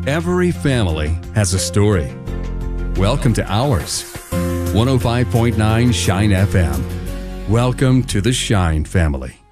Every family has a story. Welcome to ours. 105.9 Shine FM. Welcome to the Shine family.